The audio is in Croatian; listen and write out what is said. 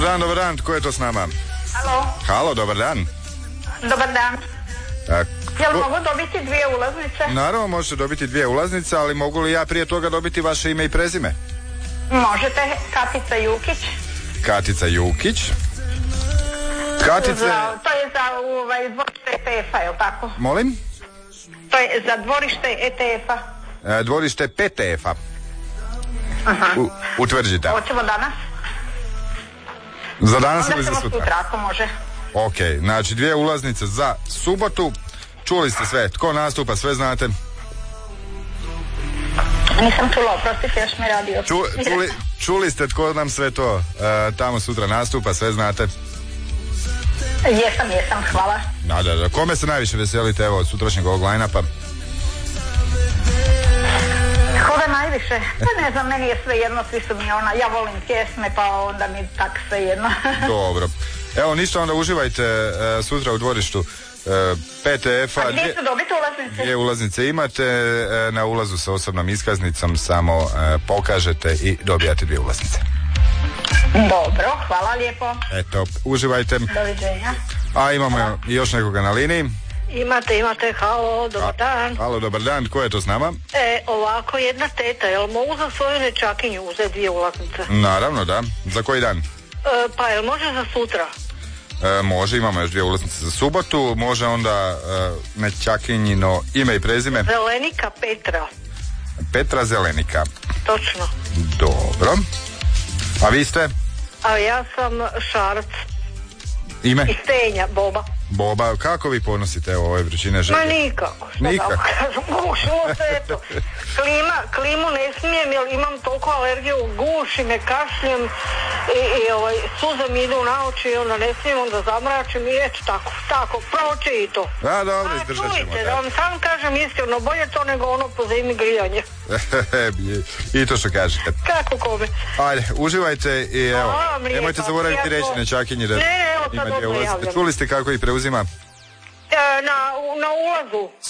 dobar dan, tko je to s nama? Halo. Halo, dobar dan. Dobar dan. Jel mogu dobiti 2 ulaznice? Naravno, možete dobiti 2 ulaznice, ali mogu li ja prije toga dobiti vaše ime i prezime? Možete, Katica Jukić. Katica Jukić. Katice... To je za dvorište ETF-a, je li tako? Molim? To je za dvorište ETF-a. Dvorište PTF-a. Utvrđite. Hoćemo danas? Za danas ili za sutra? Onda ćemo sutra, ako može. Ok, znači 2 ulaznice za subotu. Čuli ste sve, tko nastupa, sve znate? Nisam čula, oprostite, još me radio. Čuli ste tko nam sve to tamo sutra nastupa, sve znate? Jesam, hvala. Da. Kome se najviše veselite, evo, od sutrašnjeg ovog line-upa? Koga najviše? Ne znam, meni je sve jedno, svi su mi ja volim pjesme, pa onda mi tak sve jedno. Dobro. Evo, ništa, onda uživajte sutra u dvorištu PTF-a. A gdje su dobiti ulaznice? 2 ulaznice imate, na ulazu sa osobnom iskaznicom samo pokažete i dobijate 2 ulaznice. Dobro, hvala lijepo. Eto, uživajte. Doviđenja. A imamo još nekoga na liniji. Imate, halo, dobar dan. Halo, dobar dan, ko je to s nama? Ovako, jedna teta, jel mogu za svoju nečakinju uzeti 2 ulaznice? Naravno, da. Za koji dan? Pa jel može za sutra? Može, imamo još 2 ulaznice za subotu. Može onda nečakinjino ime i prezime? Zelenika Petra. Petra Zelenika. Točno. Dobro. A vi ste? A ja sam Šarac. Ime? Iz Tenja, Boba. Boba, kako vi ponosite ove vrućine želje? Ma nikako. Gušilo se, eto. Klimu ne smijem jer imam toliko alergiju, guši me, kašljem i suze mi idu na oči i onda ne smijem, onda zamračim i eto tako, proći i to. A dobro, izdržat ćemo. Čujte, da vam sam kažem iskreno, bolje to nego ono po zimi grijanje. I to što kažete. Kako kome? Ajde, uživajte i evo, nemojte zaboraviti reći nečakinji da ima 2 ulaznice. Čuli ste kako ih preuzima? Na ulazu.